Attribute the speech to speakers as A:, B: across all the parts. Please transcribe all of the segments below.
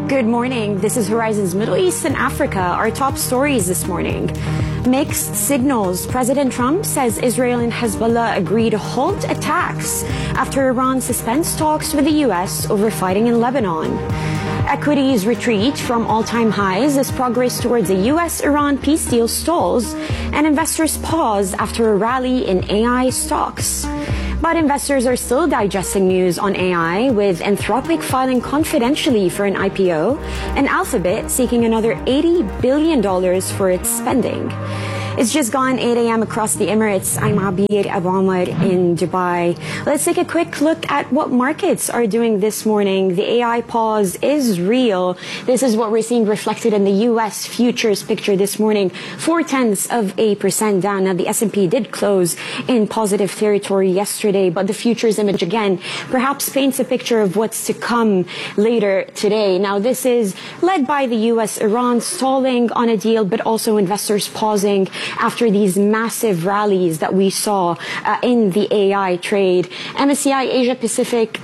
A: Good morning. This is Horizon's Middle East and Africa. Our top stories this morning. Mixed signals. President Trump says Israel and Hezbollah agree to halt attacks after Iran suspends talks with the U.S. over fighting in Lebanon. Equities retreat from all-time highs as progress towards a U.S.-Iran peace deal stalls, and investors pause after a rally in AI stocks. But investors are still digesting news on AI, with Anthropic filing confidentially for an IPO and Alphabet seeking another $80 billion for its spending. It's just gone 8 a.m. across the Emirates. I'm Abir Abu Amar in Dubai. Let's take a quick look at what markets are doing this morning. The AI pause is real. This is what we're seeing reflected in the U.S. futures picture this morning. 0.4% down. Now, the S&P did close in positive territory yesterday, but the futures image again perhaps paints a picture of what's to come later today. Now, this is led by the U.S. Iran stalling on a deal, but also investors pausing after these massive rallies that we saw in the AI trade. MSCI Asia Pacific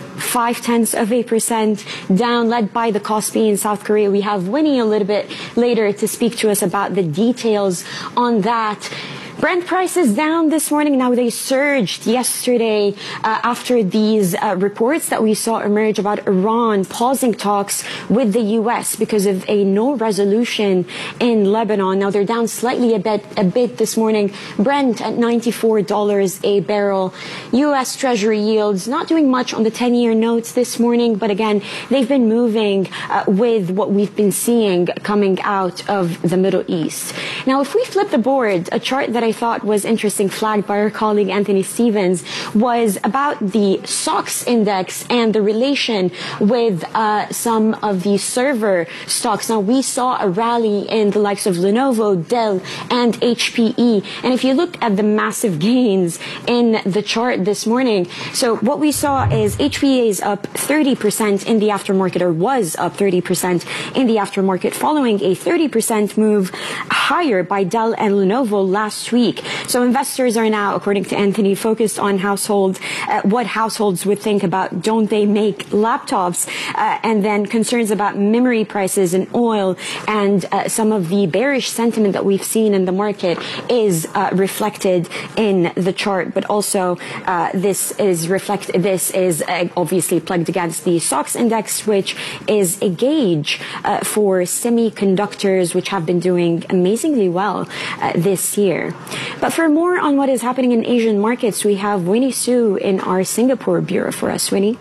A: 0.5% down, led by the Kospi in South Korea. We have Winnie a little bit later to speak to us about the details on that. Brent prices down this morning. Now, they surged yesterday after these reports that we saw emerge about Iran pausing talks with the U.S. because of a no resolution in Lebanon. Now, they're down slightly a bit this morning. Brent at $94 a barrel. U.S. Treasury yields not doing much on the 10-year notes this morning, but again, they've been moving with what we've been seeing coming out of the Middle East. Now, if we flip the board, a chart that I thought was interesting, flagged by our colleague Anthony Stevens, was about the SOX index and the relation with some of the server stocks. Now, we saw a rally in the likes of Lenovo, Dell, and HPE. And if you look at the massive gains in the chart this morning, so what we saw is HPE is up 30% in the aftermarket, or was up 30% in the aftermarket, following a 30% move higher by Dell and Lenovo last week. So investors are now, according to Anthony, focused on what households would think about, don't they make laptops, and then concerns about memory prices and oil, and some of the bearish sentiment that we've seen in the market is reflected in the chart. But also this is obviously plugged against the SOX index, which is a gauge for semiconductors, which have been doing amazingly well this year. But for more on what is happening in Asian markets, we have Winnie Su in our Singapore bureau for us. Winnie?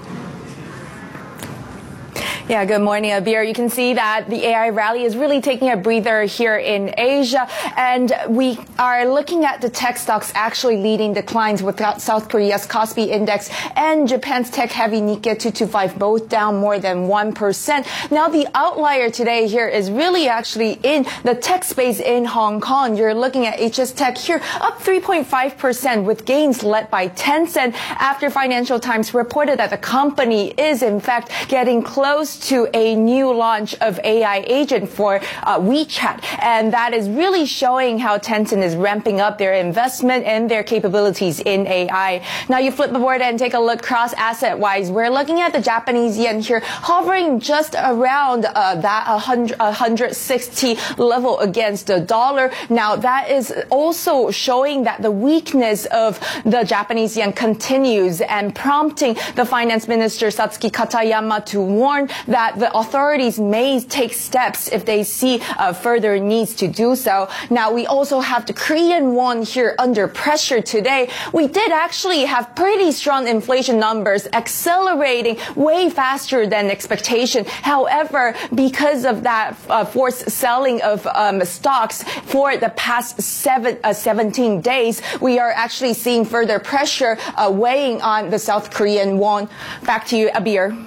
B: Yeah, good morning, Abir. You can see that the AI rally is really taking a breather here in Asia, and we are looking at the tech stocks actually leading declines, with South Korea's Kospi index and Japan's tech-heavy Nikkei 225 both down more than 1%. Now, the outlier today here is really actually in the tech space in Hong Kong. You're looking at HS Tech here up 3.5%, with gains led by Tencent after Financial Times reported that the company is in fact getting close to a new launch of AI agent for WeChat. And that is really showing how Tencent is ramping up their investment and their capabilities in AI. Now, you flip the board and take a look cross-asset-wise. We're looking at the Japanese yen here, hovering just around that 160 level against the dollar. Now, that is also showing that the weakness of the Japanese yen continues, and prompting the finance minister Satsuki Katayama to warn that the authorities may take steps if they see further needs to do so. Now, we also have the Korean won here under pressure today. We did actually have pretty strong inflation numbers, accelerating way faster than expectation. However, because of that forced selling of stocks for the past 17 days, we are actually seeing further pressure weighing on the South Korean won. Back to you, Abir.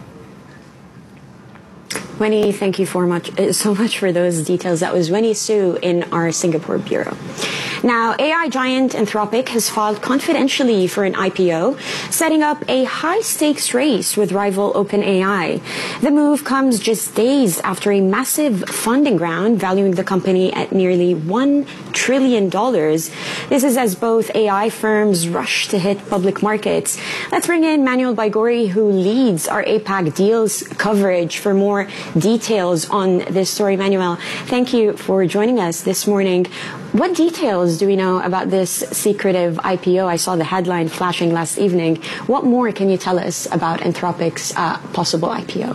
A: Winnie, thank you so much for those details. That was Winnie Su in our Singapore bureau. Now, AI giant Anthropic has filed confidentially for an IPO, setting up a high-stakes race with rival OpenAI. The move comes just days after a massive funding round valuing the company at nearly $1 trillion. This is as both AI firms rush to hit public markets. Let's bring in Manuel Baigorri, who leads our APAC deals coverage, for more details on this story. Manuel, thank you for joining us this morning. What details do we know about this secretive IPO? I saw the headline flashing last evening. What more can you tell us about Anthropic's possible IPO?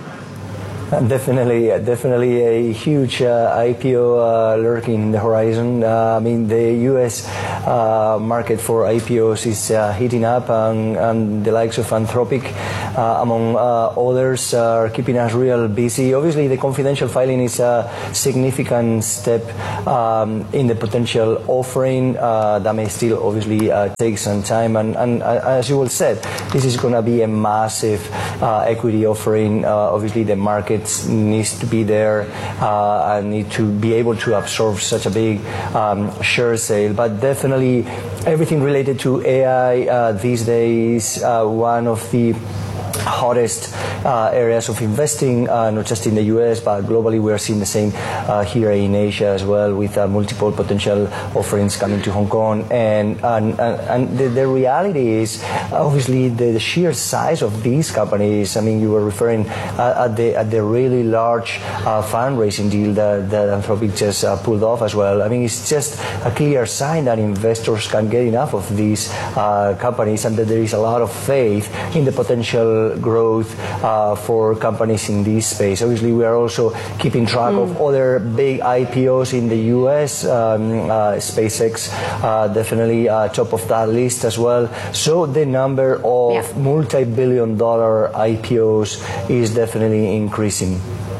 C: Definitely a huge IPO lurking in the horizon. I mean, the U.S. market for IPOs is heating up, and the likes of Anthropic, among others, are keeping us real busy. Obviously, the confidential filing is a significant step in the potential offering. That may still obviously take some time, and as you well said, this is going to be a massive equity offering. Obviously, the market needs to be there and need to be able to absorb such a big share sale. But definitely everything related to AI these days, one of the hottest areas of investing, not just in the US, but globally. We are seeing the same here in Asia as well, with multiple potential offerings coming to Hong Kong. And the reality is, obviously, the sheer size of these companies. I mean, you were referring at the really large fundraising deal that Anthropic just pulled off as well. I mean, it's just a clear sign that investors can't get enough of these companies, and that there is a lot of faith in the potential growth for companies in this space. Obviously, we are also keeping track of other big IPOs in the US. SpaceX definitely top of that list as well. So the number of multi-billion-dollar IPOs is definitely increasing.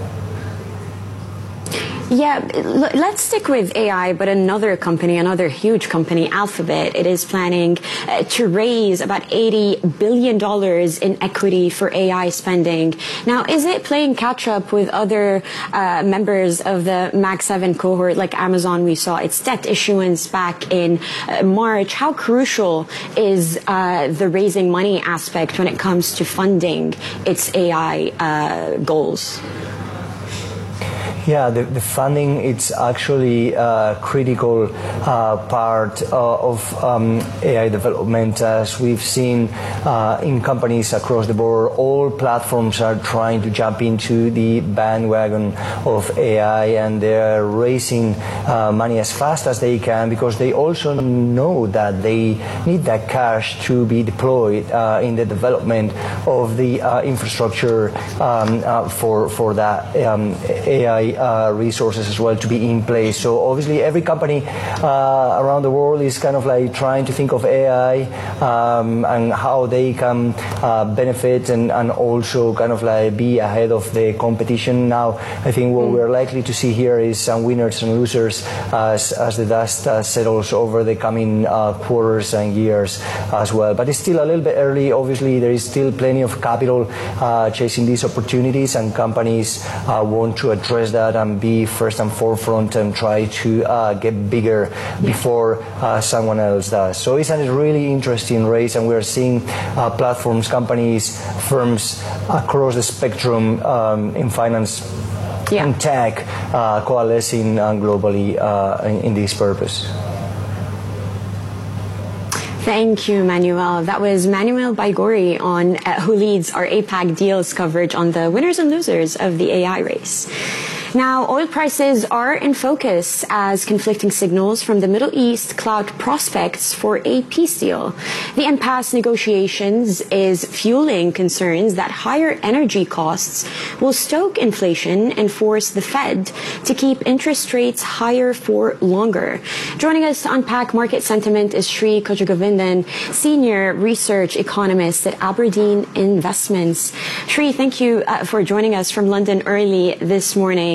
A: Yeah, let's stick with AI, but another company, another huge company, Alphabet, it is planning to raise about $80 billion in equity for AI spending. Now, is it playing catch up with other members of the Mag 7 cohort, like Amazon? We saw its debt issuance back in March. How crucial is the raising money aspect when it comes to funding its AI goals?
C: Yeah, the funding, it's actually a critical part of AI development. As we've seen in companies across the board, all platforms are trying to jump into the bandwagon of AI, and they're raising money as fast as they can, because they also know that they need that cash to be deployed in the development of the infrastructure for that AI resources as well to be in place. So obviously every company around the world is kind of like trying to think of AI and how they can benefit and also kind of like be ahead of the competition. Now, I think what we're likely to see here is some winners and losers as the dust settles over the coming quarters and years as well. But it's still a little bit early. Obviously, there is still plenty of capital chasing these opportunities, and companies want to address that and be first and forefront and try to get bigger before someone else does. So it's a really interesting race, and we're seeing platforms, companies, firms across the spectrum in finance and tech coalescing globally in this purpose.
A: Thank you, Manuel. That was Manuel Baigorri, who leads our APAC deals coverage on the winners and losers of the AI race. Now, oil prices are in focus as conflicting signals from the Middle East cloud prospects for a peace deal. The impasse negotiations is fueling concerns that higher energy costs will stoke inflation and force the Fed to keep interest rates higher for longer. Joining us to unpack market sentiment is Sri Kojagovindan, Senior Research Economist at Aberdeen Investments. Sri, thank you for joining us from London early this morning.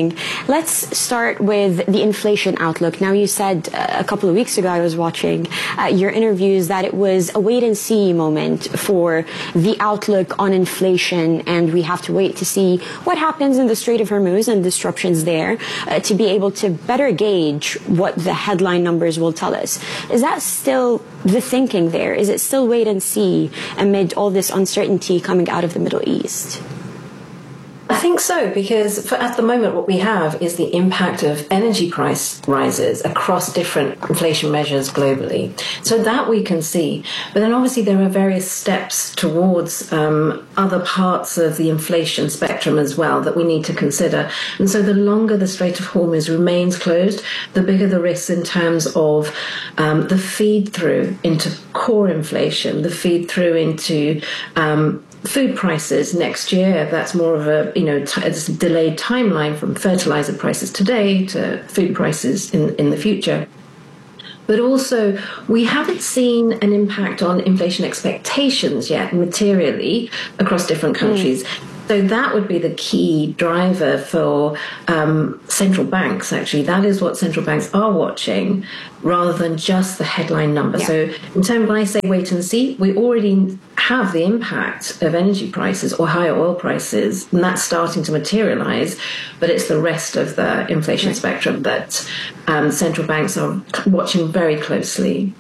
A: morning. Let's start with the inflation outlook. Now, you said a couple of weeks ago, I was watching your interviews, that it was a wait and see moment for the outlook on inflation, and we have to wait to see what happens in the Strait of Hormuz and disruptions there to be able to better gauge what the headline numbers will tell us. Is that still the thinking there? Is it still wait and see amid all this uncertainty coming out of the Middle East?
D: I think so, because at the moment what we have is the impact of energy price rises across different inflation measures globally. So that we can see. But then obviously there are various steps towards other parts of the inflation spectrum as well that we need to consider. And so the longer the Strait of Hormuz remains closed, the bigger the risks in terms of the feed through into core inflation, the feed through into food prices next year. That's more of a it's a delayed timeline from fertilizer prices today to food prices in the future. But also, we haven't seen an impact on inflation expectations yet materially across different countries. So that would be the key driver for central banks, actually. That is what central banks are watching, rather than just the headline number. Yeah. So in terms, when I say wait and see, we already have the impact of energy prices or higher oil prices, and that's starting to materialize. But it's the rest of the inflation spectrum that central banks are watching very closely.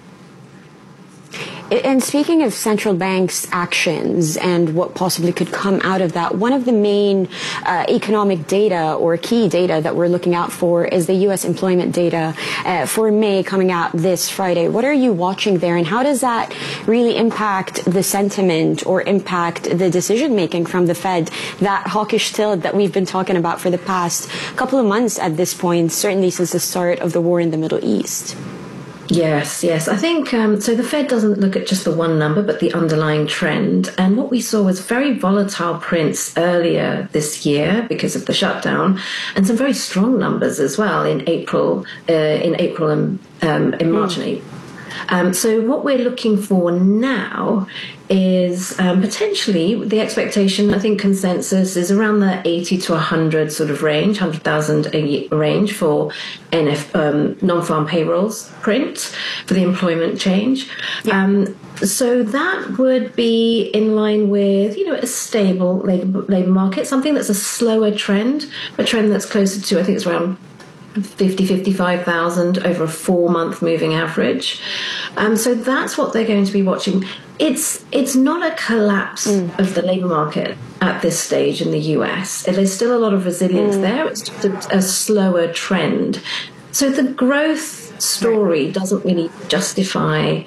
A: And speaking of central banks' actions and what possibly could come out of that, one of the main economic data or key data that we're looking out for is the U.S. employment data for May coming out this Friday. What are you watching there, and how does that really impact the sentiment or impact the decision-making from the Fed, that hawkish tilt that we've been talking about for the past couple of months at this point, certainly since the start of the war in the Middle East?
D: Yes. I think, so the Fed doesn't look at just the one number, but the underlying trend. And what we saw was very volatile prints earlier this year because of the shutdown, and some very strong numbers as well in April and in March and April. So what we're looking for now is potentially the expectation, I think consensus is around the 80 to 100 sort of range, 100,000 range for non-farm payrolls print for the employment change. Yeah. So that would be in line with, a stable labour market, something that's a slower trend, a trend that's closer to, I think it's around 55,000 over a 4-month moving average. So that's what they're going to be watching. It's not a collapse of the labour market at this stage in the US. There's still a lot of resilience there. It's just a slower trend. So the growth story doesn't really justify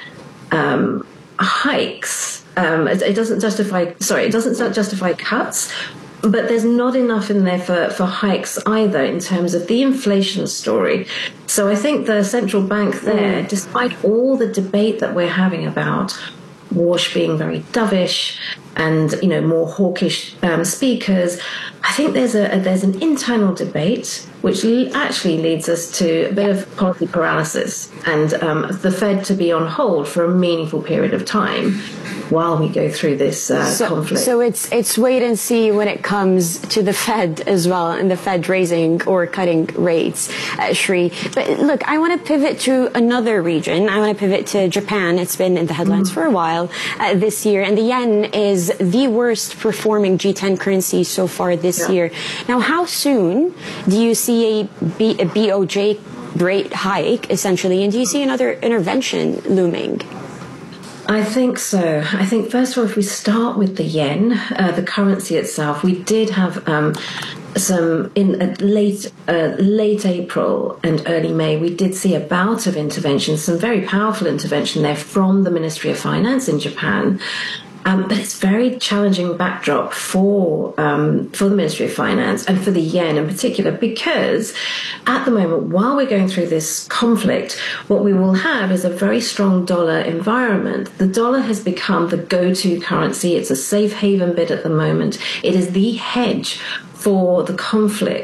D: hikes. It doesn't justify cuts. But there's not enough in there for hikes either in terms of the inflation story. So I think the central bank there, despite all the debate that we're having about Warsh being very dovish and more hawkish speakers, I think there's an internal debate which actually leads us to a bit of policy paralysis and the Fed to be on hold for a meaningful period of time while we go through this conflict.
A: So it's wait and see when it comes to the Fed as well, and the Fed raising or cutting rates, Shri. But look, I want to pivot to another region. I want to pivot to Japan. It's been in the headlines for a while this year, and the yen is the worst performing G10 currency so far this year. Now, how soon do you see a BOJ rate hike, essentially, and do you see another intervention looming?
D: I think so. I think, first of all, if we start with the yen, the currency itself, we did have some in late April and early May, we did see a bout of intervention, some very powerful intervention there from the Ministry of Finance in Japan. But it's a very challenging backdrop for the Ministry of Finance and for the yen in particular, because at the moment, while we're going through this conflict, what we will have is a very strong dollar environment. The dollar has become the go-to currency. It's a safe haven bid at the moment. It is the hedge for the conflict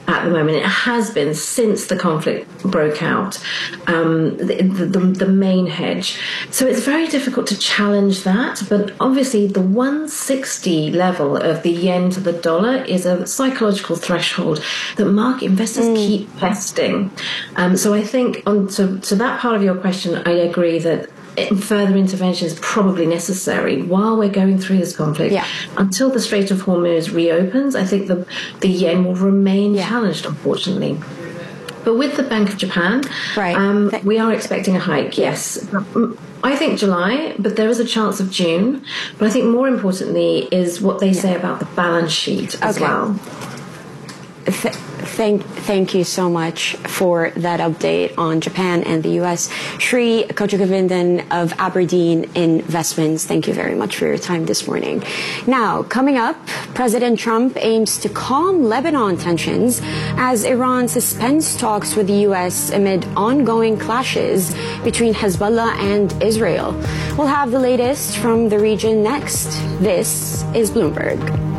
D: at the moment. It has been since the conflict broke out, the main hedge. So it's very difficult to challenge that. But obviously, the 160 level of the yen to the dollar is a psychological threshold that market investors keep testing. So I think to that part of your question, I agree that further intervention is probably necessary while we're going through this conflict.
A: Yeah.
D: Until the Strait of Hormuz reopens, I think the yen will remain challenged, unfortunately. But with the Bank of Japan, we are expecting a hike, yes. I think July, but there is a chance of June. But I think more importantly is what they say about the balance sheet as well.
A: Thank you so much for that update on Japan and the U.S. Sri Kochagovindan of Aberdeen Investments, thank you very much for your time this morning. Now, coming up, President Trump aims to calm Lebanon tensions as Iran suspends talks with the U.S. amid ongoing clashes between Hezbollah and Israel. We'll have the latest from the region next. This is Bloomberg.